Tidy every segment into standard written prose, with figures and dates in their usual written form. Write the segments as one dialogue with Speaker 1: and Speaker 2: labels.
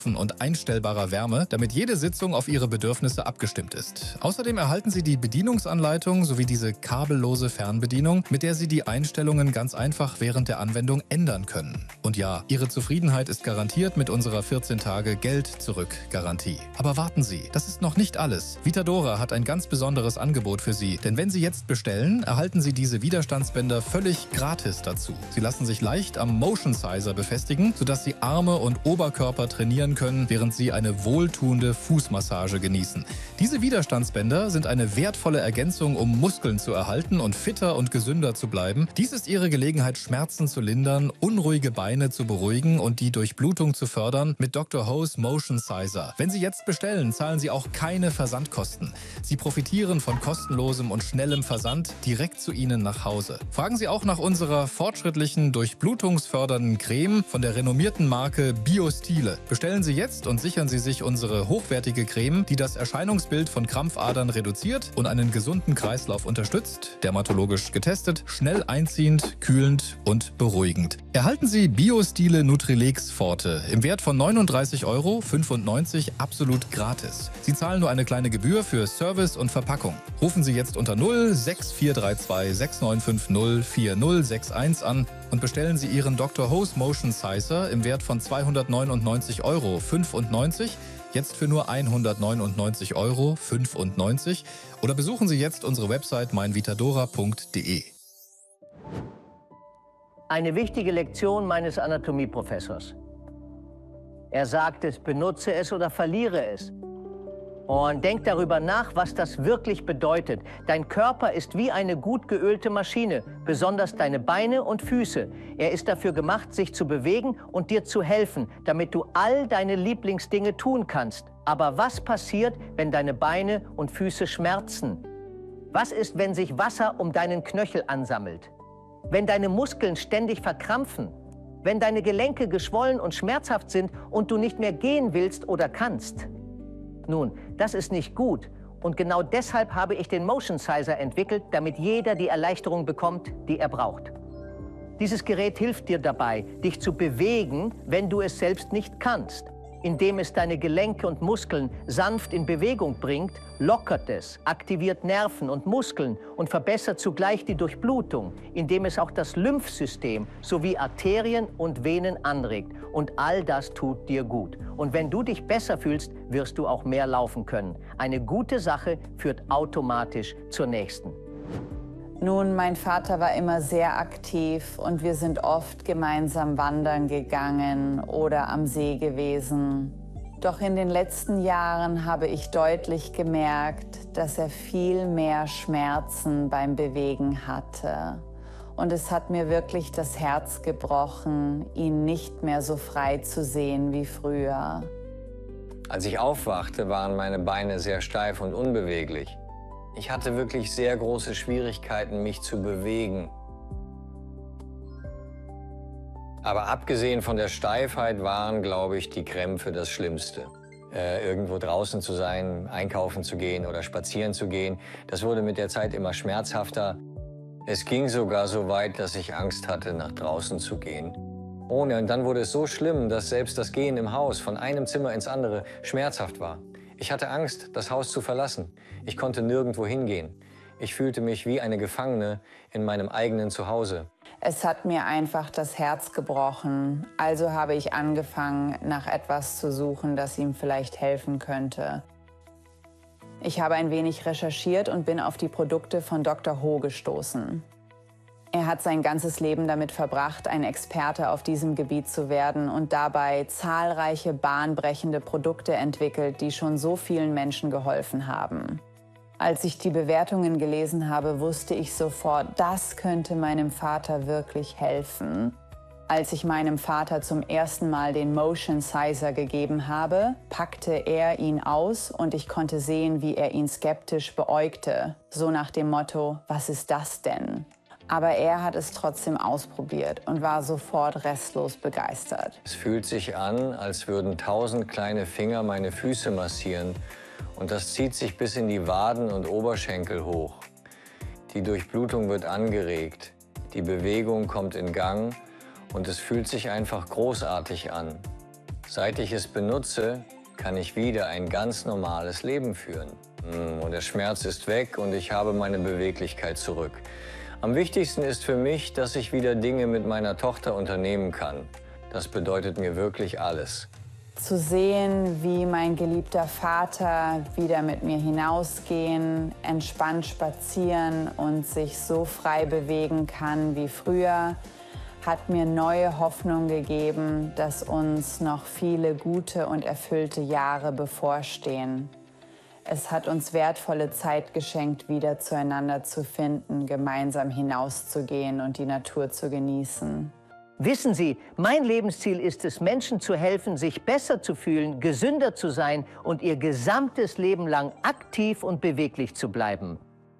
Speaker 1: und einstellbarer Wärme, damit jede Sitzung auf Ihre Bedürfnisse abgestimmt ist. Außerdem erhalten Sie die Bedienungsanleitung sowie diese kabellose Fernbedienung, mit der Sie die Einstellungen ganz einfach während der Anwendung ändern können. Und ja, Ihre Zufriedenheit ist garantiert mit unserer 14-Tage-Geld-Zurück-Garantie. Aber warten Sie, das ist noch nicht alles. Vitadora hat ein ganz besonderes Angebot für Sie, denn wenn Sie jetzt bestellen, erhalten Sie diese Widerstandsbänder völlig gratis dazu. Sie lassen sich leicht am Motion Sizer befestigen, sodass Sie Arme und Oberkörper trainieren können, während Sie eine wohltuende Fußmassage genießen. Diese Widerstandsbänder sind eine wertvolle Ergänzung, um Muskeln zu erhalten und fitter und gesünder zu bleiben. Dies ist Ihre Gelegenheit, Schmerzen zu lindern, unruhige Beine zu beruhigen und die Durchblutung zu fördern mit Dr. Ho's Motion Sizer. Wenn Sie jetzt bestellen, zahlen Sie auch keine Versandkosten. Sie profitieren von kostenlosem und schnellem Versand direkt zu Ihnen nach Hause. Fragen Sie auch nach unserer fortschrittlichen, durchblutungsfördernden Creme von der renommierten Marke Biostile. Bestellen Sie jetzt und sichern Sie sich unsere hochwertige Creme, die das Erscheinungsbild von Krampfadern reduziert und einen gesunden Kreislauf unterstützt, dermatologisch getestet, schnell einziehend, kühlend und beruhigend. Erhalten Sie Biostile Nutrilix Forte im Wert von 39,95 € absolut gratis. Sie zahlen nur eine kleine Gebühr für Service und Verpackung. Rufen Sie jetzt unter 06432 6950 4061 an und bestellen Sie Ihren Dr. Ho's Motion Sizer im Wert von 299,95 € jetzt für nur 199,95 € oder besuchen Sie jetzt unsere Website meinvitadora.de.
Speaker 2: Eine wichtige Lektion meines Anatomieprofessors. Er sagte, benutze es oder verliere es. Und denk darüber nach, was das wirklich bedeutet. Dein Körper ist wie eine gut geölte Maschine, besonders deine Beine und Füße. Er ist dafür gemacht, sich zu bewegen und dir zu helfen, damit du all deine Lieblingsdinge tun kannst. Aber was passiert, wenn deine Beine und Füße schmerzen? Was ist, wenn sich Wasser um deinen Knöchel ansammelt? Wenn deine Muskeln ständig verkrampfen? Wenn deine Gelenke geschwollen und schmerzhaft sind und du nicht mehr gehen willst oder kannst? Nun, das ist nicht gut und genau deshalb habe ich den Motion Sizer entwickelt, damit jeder die Erleichterung bekommt, die er braucht. Dieses Gerät hilft dir dabei, dich zu bewegen, wenn du es selbst nicht kannst. Indem es deine Gelenke und Muskeln sanft in Bewegung bringt, lockert es, aktiviert Nerven und Muskeln und verbessert zugleich die Durchblutung, indem es auch das Lymphsystem sowie Arterien und Venen anregt. Und all das tut dir gut. Und wenn du dich besser fühlst, wirst du auch mehr laufen können. Eine gute Sache führt automatisch zur nächsten.
Speaker 3: Nun, mein Vater war immer sehr aktiv und wir sind oft gemeinsam wandern gegangen oder am See gewesen. Doch in den letzten Jahren habe ich deutlich gemerkt, dass er viel mehr Schmerzen beim Bewegen hatte. Und es hat mir wirklich das Herz gebrochen, ihn nicht mehr so frei zu sehen wie früher.
Speaker 4: Als ich aufwachte, waren meine Beine sehr steif und unbeweglich. Ich hatte wirklich sehr große Schwierigkeiten, mich zu bewegen. Aber abgesehen von der Steifheit waren, glaube ich, die Krämpfe das Schlimmste. Irgendwo draußen zu sein, einkaufen zu gehen oder spazieren zu gehen, das wurde mit der Zeit immer schmerzhafter. Es ging sogar so weit, dass ich Angst hatte, nach draußen zu gehen. Und dann wurde es so schlimm, dass selbst das Gehen im Haus von einem Zimmer ins andere schmerzhaft war. Ich hatte Angst, das Haus zu verlassen. Ich konnte nirgendwo hingehen. Ich fühlte mich wie eine Gefangene in meinem eigenen Zuhause.
Speaker 3: Es hat mir einfach das Herz gebrochen. Also habe ich angefangen, nach etwas zu suchen, das ihm vielleicht helfen könnte. Ich habe ein wenig recherchiert und bin auf die Produkte von Dr. Ho gestoßen. Er hat sein ganzes Leben damit verbracht, ein Experte auf diesem Gebiet zu werden und dabei zahlreiche bahnbrechende Produkte entwickelt, die schon so vielen Menschen geholfen haben. Als ich die Bewertungen gelesen habe, wusste ich sofort, das könnte meinem Vater wirklich helfen. Als ich meinem Vater zum ersten Mal den Motion Sizer gegeben habe, packte er ihn aus und ich konnte sehen, wie er ihn skeptisch beäugte. So nach dem Motto, was ist das denn? Aber er hat es trotzdem ausprobiert und war sofort restlos begeistert.
Speaker 4: Es fühlt sich an, als würden 1000 kleine Finger meine Füße massieren. Und das zieht sich bis in die Waden und Oberschenkel hoch. Die Durchblutung wird angeregt, die Bewegung kommt in Gang und es fühlt sich einfach großartig an. Seit ich es benutze, kann ich wieder ein ganz normales Leben führen. Und der Schmerz ist weg und ich habe meine Beweglichkeit zurück. Am wichtigsten ist für mich, dass ich wieder Dinge mit meiner Tochter unternehmen kann. Das bedeutet mir wirklich alles.
Speaker 3: Zu sehen, wie mein geliebter Vater wieder mit mir hinausgehen, entspannt spazieren und sich so frei bewegen kann wie früher, hat mir neue Hoffnung gegeben, dass uns noch viele gute und erfüllte Jahre bevorstehen. Es hat uns wertvolle Zeit geschenkt, wieder zueinander zu finden, gemeinsam hinauszugehen und die Natur zu genießen.
Speaker 2: Wissen Sie, mein Lebensziel ist es, Menschen zu helfen, sich besser zu fühlen, gesünder zu sein und ihr gesamtes Leben lang aktiv und beweglich zu bleiben.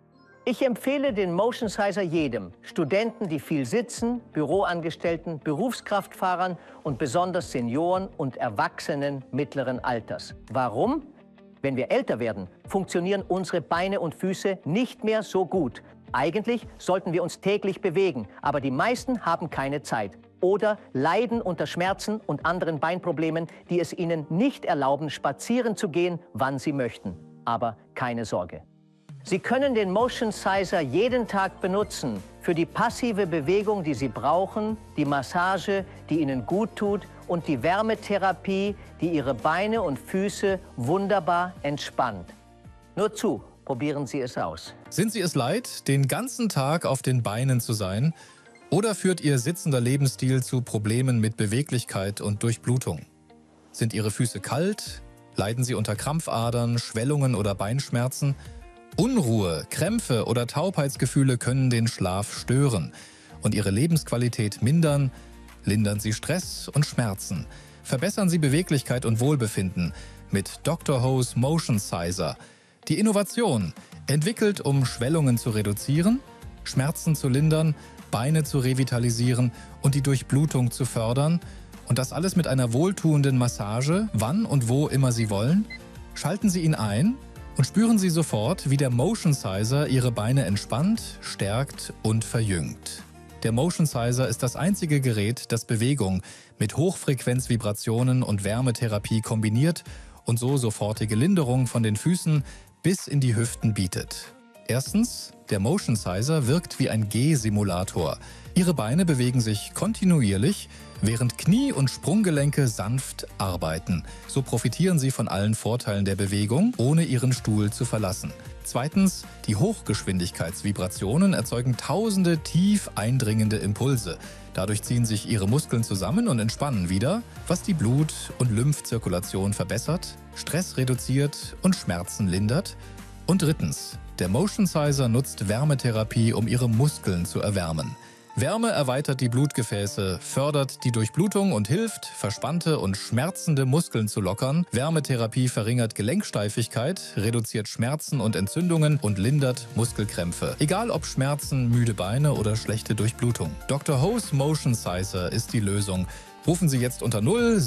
Speaker 2: Ich empfehle den Motion Sizer jedem, Studenten, die viel sitzen, Büroangestellten, Berufskraftfahrern und besonders Senioren und Erwachsenen mittleren Alters. Warum? Wenn wir älter werden, funktionieren unsere Beine und Füße nicht mehr so gut. Eigentlich sollten wir uns täglich bewegen, aber die meisten haben keine Zeit oder leiden unter Schmerzen und anderen Beinproblemen, die es ihnen nicht erlauben, spazieren zu gehen, wann sie möchten. Aber keine Sorge. Sie können den Motion Sizer jeden Tag benutzen für die passive Bewegung, die Sie brauchen, die Massage, die Ihnen gut tut und die Wärmetherapie, die Ihre Beine und Füße wunderbar entspannt. Nur zu, probieren Sie es aus.
Speaker 1: Sind Sie es leid, den ganzen Tag auf den Beinen zu sein? Oder führt Ihr sitzender Lebensstil zu Problemen mit Beweglichkeit und Durchblutung? Sind Ihre Füße kalt? Leiden Sie unter Krampfadern, Schwellungen oder Beinschmerzen? Unruhe, Krämpfe oder Taubheitsgefühle können den Schlaf stören und Ihre Lebensqualität mindern. Lindern Sie Stress und Schmerzen. Verbessern Sie Beweglichkeit und Wohlbefinden mit Dr. Ho's Motion Sizer. Die Innovation, entwickelt, um Schwellungen zu reduzieren, Schmerzen zu lindern, Beine zu revitalisieren und die Durchblutung zu fördern. Und das alles mit einer wohltuenden Massage, wann und wo immer Sie wollen. Schalten Sie ihn ein und spüren Sie sofort, wie der Motion Sizer Ihre Beine entspannt, stärkt und verjüngt. Der Motion Sizer ist das einzige Gerät, das Bewegung mit Hochfrequenzvibrationen und Wärmetherapie kombiniert und so sofortige Linderung von den Füßen bis in die Hüften bietet. Erstens, der Motion Sizer wirkt wie ein Gehsimulator. Ihre Beine bewegen sich kontinuierlich, während Knie- und Sprunggelenke sanft arbeiten. So profitieren Sie von allen Vorteilen der Bewegung, ohne Ihren Stuhl zu verlassen. Zweitens, die Hochgeschwindigkeitsvibrationen erzeugen tausende tief eindringende Impulse. Dadurch ziehen sich Ihre Muskeln zusammen und entspannen wieder, was die Blut- und Lymphzirkulation verbessert, Stress reduziert und Schmerzen lindert. Und drittens, der Motion Sizer nutzt Wärmetherapie, um Ihre Muskeln zu erwärmen. Wärme erweitert die Blutgefäße, fördert die Durchblutung und hilft, verspannte und schmerzende Muskeln zu lockern. Wärmetherapie verringert Gelenksteifigkeit, reduziert Schmerzen und Entzündungen und lindert Muskelkrämpfe. Egal ob Schmerzen, müde Beine oder schlechte Durchblutung. Dr. Ho's Motion Sizer ist die Lösung. Rufen Sie jetzt unter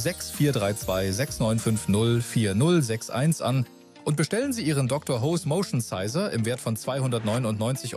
Speaker 1: 06432 6950 4061 an. Und bestellen Sie Ihren Dr. Ho's Motion Sizer im Wert von 299,95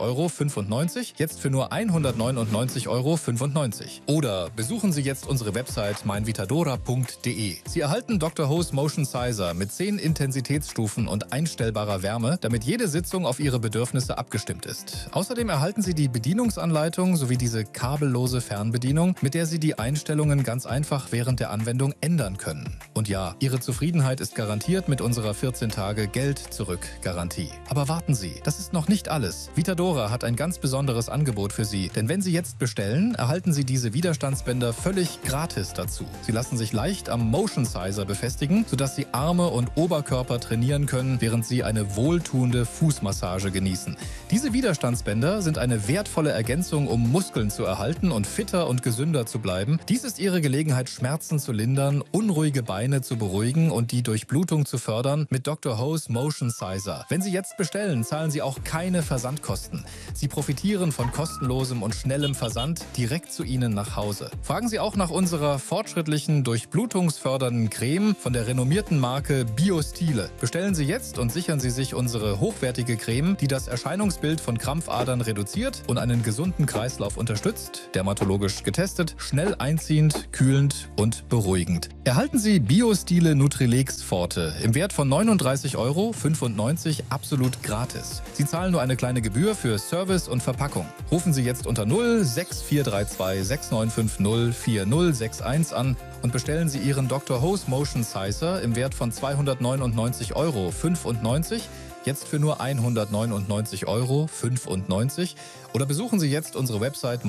Speaker 1: € jetzt für nur 199,95 €. Oder besuchen Sie jetzt unsere Website meinvitadora.de. Sie erhalten Dr. Ho's Motion Sizer mit 10 Intensitätsstufen und einstellbarer Wärme, damit jede Sitzung auf Ihre Bedürfnisse abgestimmt ist. Außerdem erhalten Sie die Bedienungsanleitung sowie diese kabellose Fernbedienung, mit der Sie die Einstellungen ganz einfach während der Anwendung ändern können. Und ja, Ihre Zufriedenheit ist garantiert mit unserer 14 Tage Geld-Zurück-Garantie. Aber warten Sie, das ist noch nicht alles. Vitadora hat ein ganz besonderes Angebot für Sie, denn wenn Sie jetzt bestellen, erhalten Sie diese Widerstandsbänder völlig gratis dazu. Sie lassen sich leicht am Motion Sizer befestigen, sodass Sie Arme und Oberkörper trainieren können, während Sie eine wohltuende Fußmassage genießen. Diese Widerstandsbänder sind eine wertvolle Ergänzung, um Muskeln zu erhalten und fitter und gesünder zu bleiben. Dies ist Ihre Gelegenheit, Schmerzen zu lindern, unruhige Beine zu beruhigen und die Durchblutung zu fördern mit Dr. Hose Motion Sizer. Wenn Sie jetzt bestellen, zahlen Sie auch keine Versandkosten. Sie profitieren von kostenlosem und schnellem Versand direkt zu Ihnen nach Hause. Fragen Sie auch nach unserer fortschrittlichen, durchblutungsfördernden Creme von der renommierten Marke BioStile. Bestellen Sie jetzt und sichern Sie sich unsere hochwertige Creme, die das Erscheinungsbild von Krampfadern reduziert und einen gesunden Kreislauf unterstützt, dermatologisch getestet, schnell einziehend, kühlend und beruhigend. Erhalten Sie BioStile Nutrilix Forte im Wert von 39,95 € absolut gratis. Sie zahlen nur eine kleine Gebühr für Service und Verpackung. Rufen Sie jetzt unter 06432 6950 4061 an und bestellen Sie Ihren Dr. Hose Motion Sizer im Wert von 299,95 € jetzt für nur 199,95 € oder besuchen Sie jetzt unsere Website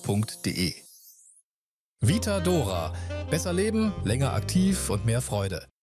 Speaker 1: meinvitadora.de. Vitadora. Besser leben, länger aktiv und mehr Freude.